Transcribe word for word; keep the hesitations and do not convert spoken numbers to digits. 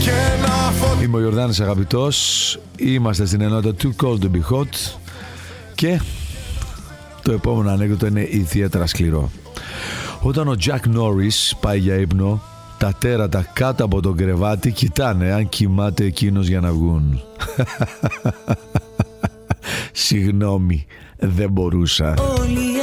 Είμαι ο Ιορδάνης Αγαπητός. Είμαστε στην ενότητα Too Cold to Be Hot. Και το επόμενο ανέκδοτο είναι ιδιαίτερα σκληρό. Όταν ο Jack Norris πάει για ύπνο, τα τέρατα κάτω από το κρεβάτι κοιτάνε αν κοιμάται εκείνος για να βγουν. Συγγνώμη, δεν μπορούσα.